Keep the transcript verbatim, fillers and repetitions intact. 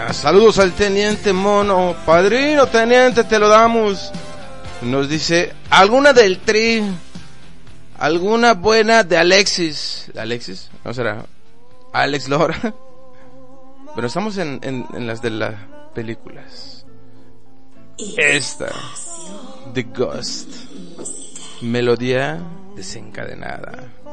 buenas. Saludos al Teniente Mono. Padrino, Teniente, te lo damos. Nos dice, ¿alguna del Tri? ¿Alguna buena de Alexis? ¿Alexis? ¿No será? Alex Lora. Pero estamos en, en, en las de las películas. Esta, The Ghost, melodía desencadenada.